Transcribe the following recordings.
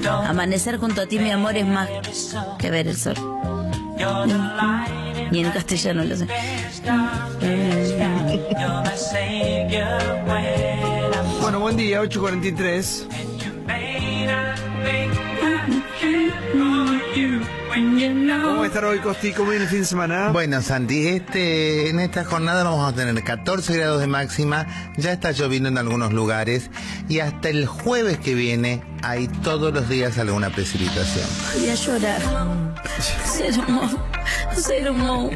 Amanecer junto a ti, mi amor, es más que ver el sol. Y en castellano lo sé. Bueno, buen día, 8:43. ¿Cómo va a estar hoy, Costi? ¿Cómo viene el fin de semana? Bueno, Santi, en esta jornada vamos a tener 14 grados de máxima, ya está lloviendo en algunos lugares y hasta el jueves que viene hay todos los días alguna precipitación. Voy a llorar. Sermo.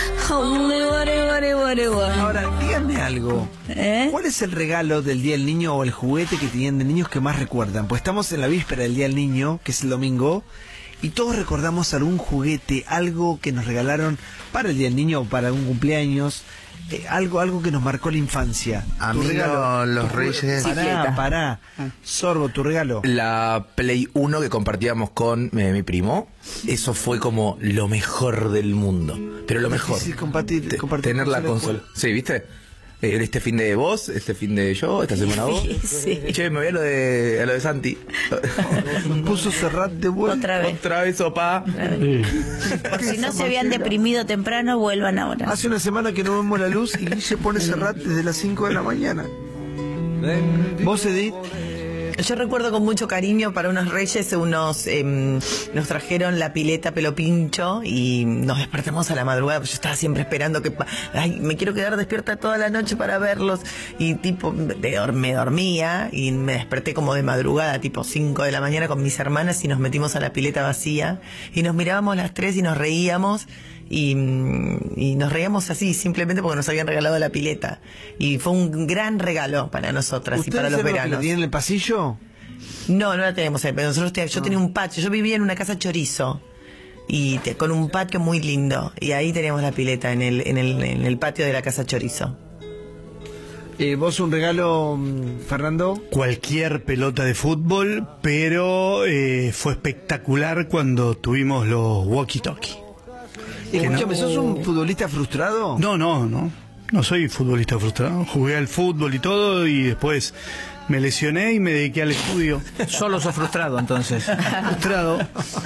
Ahora, díganme algo. ¿Cuál es el regalo del Día del Niño o el juguete que tenían de niños que más recuerdan? Pues estamos en la víspera del Día del Niño, que es el domingo, y todos recordamos algún juguete, algo que nos regalaron para el Día del Niño o para algún cumpleaños, algo que nos marcó la infancia. A Tu mí regalo, los Reyes... Pará. Sorbo, tu regalo. La Play 1 que compartíamos con mi primo, eso fue como lo mejor del mundo. Pero lo mejor. Sí, compartir tener la consola. Sí, ¿viste? Este fin de vos, este fin de yo, esta semana vos. Sí. Che, me voy a lo de Santi. Puso Serrat de vuelta. Otra vez, opa. Por si no se habían deprimido temprano, vuelvan ahora. Hace una semana que no vemos la luz y se pone Serrat desde las 5 de la mañana. ¿Vos, Edith? Yo recuerdo con mucho cariño para unos reyes, nos trajeron la pileta pelo pincho y nos despertamos a la madrugada, pues yo estaba siempre esperando que, me quiero quedar despierta toda la noche para verlos, y tipo, me dormía y me desperté como de madrugada, tipo 5 de la mañana con mis hermanas y nos metimos a la pileta vacía y nos mirábamos las tres y nos reíamos. Y nos reíamos así simplemente porque nos habían regalado la pileta y fue un gran regalo para nosotras y para los veranos. ¿La tienen en el pasillo? No la tenemos ahí, pero yo tenía un patio, yo vivía en una casa chorizo y con un patio muy lindo y ahí teníamos la pileta en el patio de la casa chorizo. ¿Vos un regalo, Fernando? Cualquier pelota de fútbol, pero fue espectacular cuando tuvimos los walkie-talkie. Escúchame, ¿sos un futbolista frustrado? No soy futbolista frustrado. Jugué al fútbol y todo y después me lesioné y me dediqué al estudio. Solo sos frustrado, entonces. Frustrado.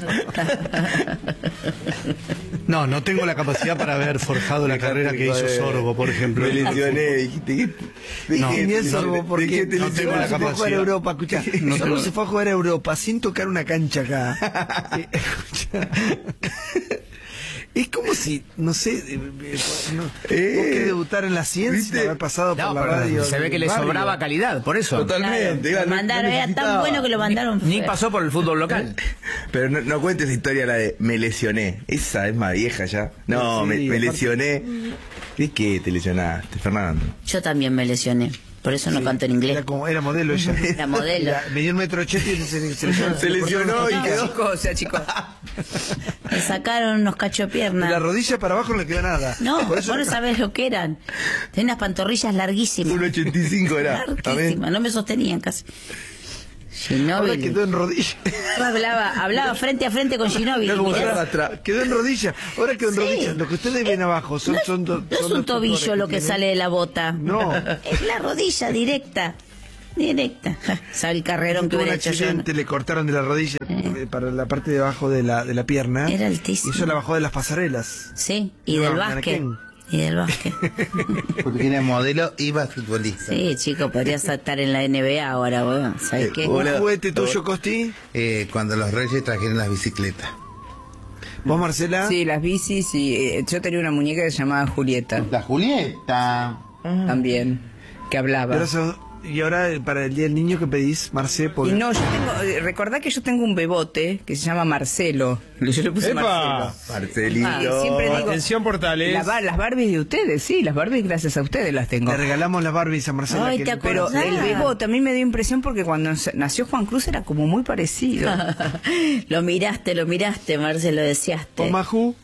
No tengo la capacidad para haber forjado la carrera que hizo Sorbo, por ejemplo. Me lesioné, dijiste. Sorbo, porque no tengo la se fue a jugar a Europa, escuchá. Sorbo se fue a jugar a Europa sin tocar una cancha acá. Es como si, no sé, vos que debutar en la ciencia, haber pasado por la radio. Se ve que le sobraba calidad, por eso. Totalmente. Claro, lo mandaron, era tan bueno que lo mandaron. Ni pasó por el fútbol local. Pero no cuentes historia la de me lesioné. Esa es más vieja ya. No, Sí, me lesioné. ¿De qué te lesionaste, Fernando? Yo también me lesioné. Por eso no canto en inglés. Era modelo ella. Era modelo. Me dio 1,80 m y Se lesionó y quedó. Se achicó. Me sacaron unos cachopiernas. De la rodilla para abajo no le quedó nada. No, Por eso vos no sabés lo que eran. Tenía unas pantorrillas larguísimas. 1,85 era. Larguísimas, no me sostenían casi. ahora Ginóbili. quedó en rodilla. Hablaba frente a frente con Ginóbili. Quedó en rodilla. Ahora quedó en rodilla. Lo que ustedes ven abajo son No es un tobillo lo que sale de la bota. No. Es la rodilla directa. ¿Sabe el carrerón que Tuvo un hubiera hecho yo? accidente, le cortaron de la rodilla para la parte de abajo de la pierna. Era altísimo. Y eso la bajó de las pasarelas. Sí, y del básquet. Porque era modelo y basquetbolista. Sí, chico, podrías estar en la NBA ahora, vos. ¿Sabes qué? ¿Un juguete tuyo, Costi? Cuando los Reyes trajeron las bicicletas. ¿Vos, Marcela? Sí, las bicis y yo tenía una muñeca que se llamaba Julieta. La Julieta. También, que hablaba. Y ahora, para el Día del Niño, ¿qué pedís, Marce? Y no, recordá que yo tengo un bebote que se llama Marcelo. Yo le puse ¡Epa! Marcelito. Siempre digo, Atención, Portales. las Barbies de ustedes, sí, las Barbies gracias a ustedes las tengo. Le regalamos las Barbies a Marcela. Ay, ¿te acordás? Pero el bebote a mí me dio impresión porque cuando nació Juan Cruz era como muy parecido. Lo miraste, Marce, lo deseaste. ¿O Maju?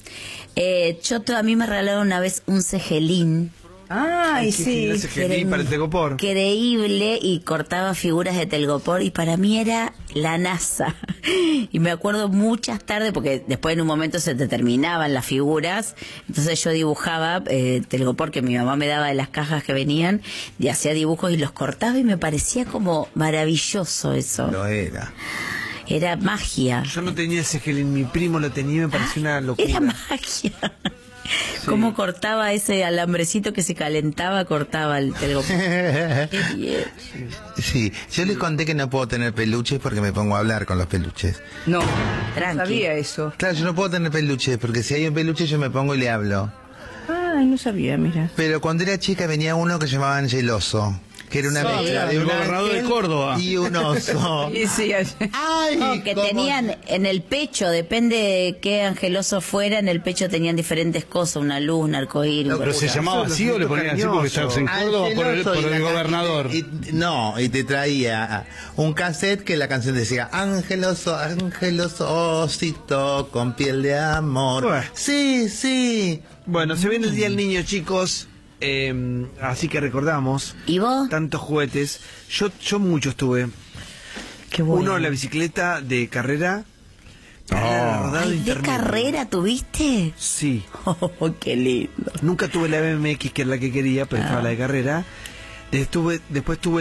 A mí me regalaron una vez un cejelín. Ay, sí. Ese gelín para el Tegopor. Increíble, y cortaba figuras de Telgopor y para mí era la NASA. Y me acuerdo muchas tardes, porque después en un momento se te terminaban las figuras, entonces yo dibujaba Telgopor, que mi mamá me daba de las cajas que venían, y hacía dibujos y los cortaba y me parecía como maravilloso eso. Lo era. Era magia. Yo no tenía ese gelín, mi primo lo tenía y me pareció una locura. Era magia. Cómo cortaba ese alambrecito que se calentaba, cortaba el telgopor. Qué bien. Sí, yo les conté que no puedo tener peluches porque me pongo a hablar con los peluches. No, Tranqui. no sabía eso. Claro, yo no puedo tener peluches porque si hay un peluche yo me pongo y le hablo. Ay, no sabía, mira. Pero cuando era chica venía uno que llamaban Angeloso, que era una mezcla de el un gobernador de ángel Córdoba. y un oso. Sí, sí, Ay, No, que cómo- tenían en el pecho, depende de qué angeloso fuera, en el pecho tenían diferentes cosas, una luz, un arcoíris. ¿Pero se llamaba Eso así lo o le siento ponían así porque cariñoso. estabas en Córdoba Angeloso por y el la gobernador? No, y te traía un cassette que la canción decía Angeloso, Angeloso, osito con piel de amor. Bueno. Sí, sí. Bueno, se viene el Día del Niño, chicos. Así que recordamos ¿Y vos? tantos juguetes. Yo muchos tuve. Qué bueno. Uno, la bicicleta de carrera. Rodado Ay, ¿de intermedio. carrera tuviste? Sí. Oh, qué lindo. Nunca tuve la BMX, que era la que quería, pero estaba la de carrera. Después tuve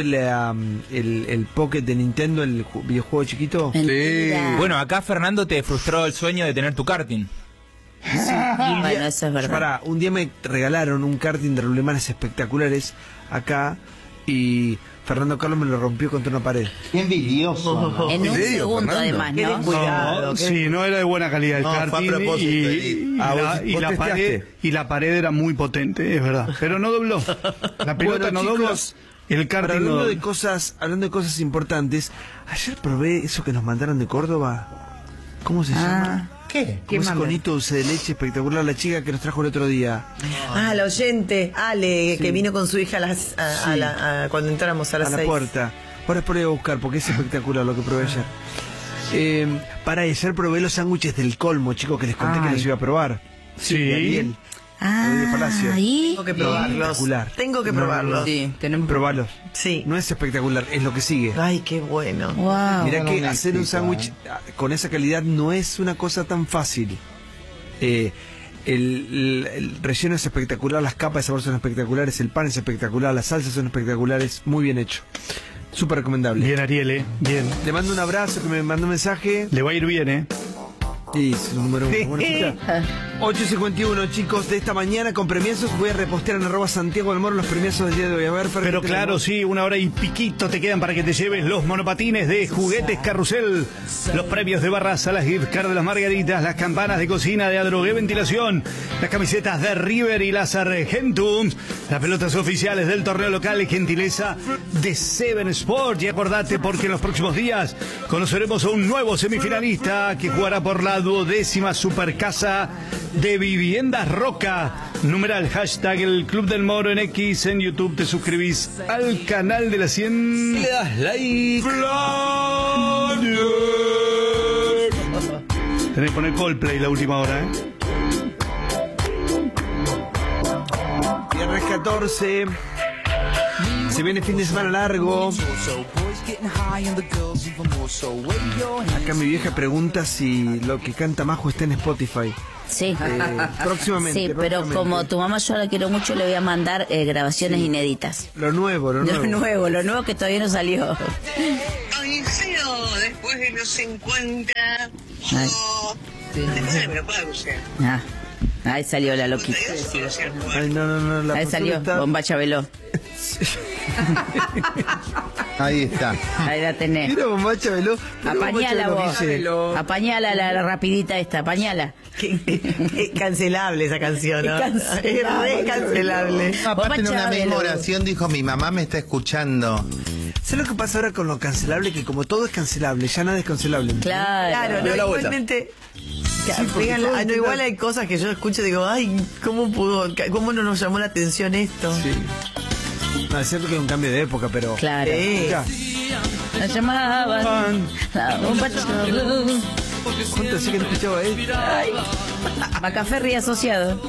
el Pocket de Nintendo, el videojuego chiquito. Mentira. Bueno, acá Fernando te frustró el sueño de tener tu karting. Bueno, eso es verdad. Pará, un día me regalaron un karting de rulemanes espectaculares acá y Fernando Carlos me lo rompió contra una pared. Qué envidioso. En un serio, segundo, Fernando? además, Qué ¿no? descuidado. No, sí, no era de buena calidad el No, fue a karting propósito, y Ah, vos testeaste. la pared era muy potente, es verdad. Pero no dobló. La pelota Bueno, no dobla. chicos, El Pero karting no hablando dobla. hablando de cosas importantes, ayer probé eso que nos mandaron de Córdoba. ¿Cómo se llama? ¿Qué? ¿Qué Como ese mandan? conito dulce de leche espectacular, la chica que nos trajo el otro día. Ah, la oyente, Ale, que vino con su hija cuando entramos a las A la 6. puerta. Ahora por ahí voy a buscar porque es espectacular lo que probé ayer. Para ayer probé los sándwiches del Colmo, chicos, que les conté que Ay. los iba a probar. Sí. De Ariel. de Palacio. ¿Y? Tengo que probarlos. Espectacular. Tengo que No, probarlos. Sí, tenemos. Probalos. Sí. No es espectacular, es lo que sigue. Ay, qué bueno. Wow. Mirá que no hacer un necesito, sándwich con esa calidad no es una cosa tan fácil. El relleno es espectacular, las capas de sabor son espectaculares, el pan es espectacular, las salsas son espectaculares, muy bien hecho. Súper recomendable. Bien, Ariel, bien. Le mando un abrazo, que me mandó un mensaje. Le va a ir bien, Y es el número uno. Bueno, escucha. 8:51, chicos, de esta mañana con premiazos. Voy a repostear en @Santiago del Moro los premiazos del día de hoy. A ver, Fer, Pero ¿qué claro, tenemos? sí, 1 hora y piquito te quedan para que te lleves los monopatines de Juguetes Carrusel, los premios de Barraza, las gift cards de las Margaritas, las campanas de cocina de Adrogué Ventilación, las camisetas de River y las Argentum, las pelotas oficiales del torneo local y gentileza de Seven Sport. Y acordate, porque en los próximos días conoceremos a un nuevo semifinalista que jugará por la 12ª Supercasa de Viviendas Roca. Numeral hashtag el Club del Moro en X. En YouTube te suscribís al canal de la 100. Le das like. Tenés que poner Coldplay la última hora, ¿eh? Viernes 14. Se viene fin de semana largo. Acá mi vieja pregunta si lo que canta Majo está en Spotify. Sí. Próximamente. Sí, pero próximamente. como tu mamá yo la quiero mucho, le voy a mandar grabaciones inéditas. Lo nuevo, lo nuevo. Lo nuevo que todavía no salió. Ay, feo, después de los 50. Ay. Después de la menopausia. Ah, ahí salió la loquita. Ay, no, la Ahí postura salió, está- Bomba Chabeló. Ahí está. Ahí la tenés. Mira, Bombacha Veló. Apañala vos. Apañala la rapidita esta, apañala. Es cancelable esa canción, ¿no? Es cancelable. Es re cancelable. Aparte en una Chabelo. misma oración dijo, mi mamá me está escuchando. ¿Sabes lo que pasa ahora con lo cancelable? Que como todo es cancelable, ya nada es cancelable. Claro. Claro, no, dio la vuelta. igualmente. porque todo No, intenta- igual hay cosas que yo escucho y digo, ay, ¿cómo no nos llamó la atención esto? Sí. No, es cierto que es un cambio de época, pero... Claro. Sí. Ya, La llamaban la Bomba Chabeló. ¿cuánto así que no escuchaba él? Macaferri asociado.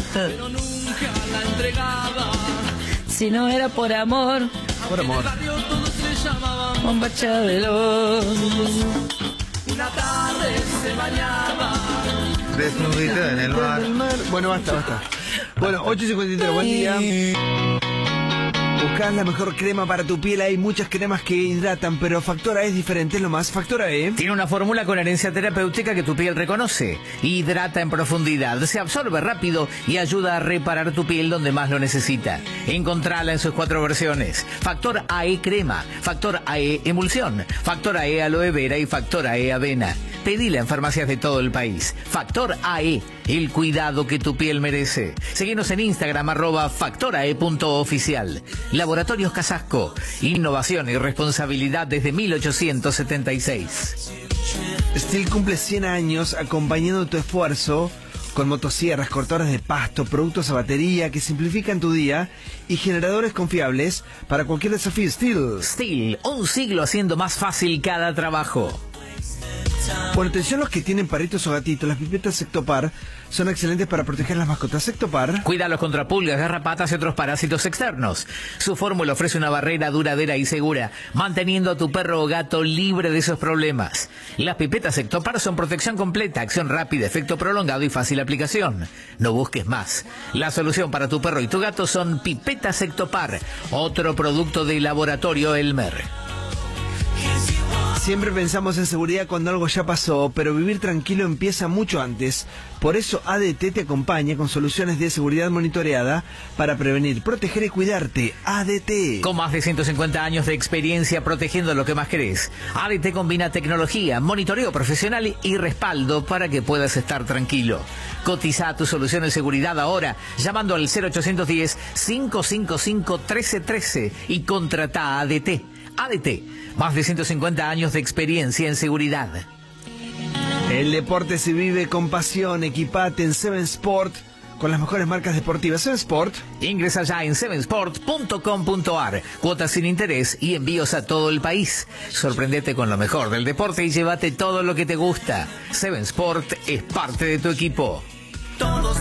Si no era por amor, Por amor. Bomba Chabeló. Desnudito en el mar. Bueno, basta. Bueno, 8:53, buen día. Buscás la mejor crema para tu piel. Hay muchas cremas que hidratan, pero Factor A es diferente. Es lo más. Factor A. Tiene una fórmula con herencia terapéutica que tu piel reconoce. Hidrata en profundidad, se absorbe rápido y ayuda a reparar tu piel donde más lo necesita. Encontrala en sus 4 versiones. Factor AE crema, Factor AE emulsión, Factor AE aloe vera y Factor AE avena. Pedila en farmacias de todo el país. Factor AE, el cuidado que tu piel merece. Seguinos en Instagram @factorae.oficial. Laboratorios Casasco, innovación y responsabilidad desde 1876. Stihl cumple 100 años acompañando tu esfuerzo con motosierras, cortadoras de pasto, productos a batería que simplifican tu día y generadores confiables para cualquier desafío. Stihl, un siglo haciendo más fácil cada trabajo. Bueno, atención los que tienen perritos o gatitos. Las pipetas Sectopar son excelentes para proteger las mascotas. Sectopar cuídalos contra pulgas, garrapatas y otros parásitos externos. Su fórmula ofrece una barrera duradera y segura, manteniendo a tu perro o gato libre de esos problemas. Las pipetas Sectopar son protección completa, acción rápida, efecto prolongado y fácil aplicación. No busques más. La solución para tu perro y tu gato son pipetas Sectopar, otro producto de Laboratorio Elmer. Siempre pensamos en seguridad cuando algo ya pasó, pero vivir tranquilo empieza mucho antes. Por eso ADT te acompaña con soluciones de seguridad monitoreada para prevenir, proteger y cuidarte. ADT. Con más de 150 años de experiencia protegiendo lo que más querés. ADT combina tecnología, monitoreo profesional y respaldo para que puedas estar tranquilo. Cotiza tu solución de seguridad ahora llamando al 0810-555-1313 y contrata a ADT. ADT, más de 150 años de experiencia en seguridad. El deporte se vive con pasión. Equipate en Seven Sport con las mejores marcas deportivas. Seven Sport. Ingresa ya en sevensport.com.ar. Cuotas sin interés y envíos a todo el país. Sorprendete con lo mejor del deporte y llévate todo lo que te gusta. Seven Sport es parte de tu equipo.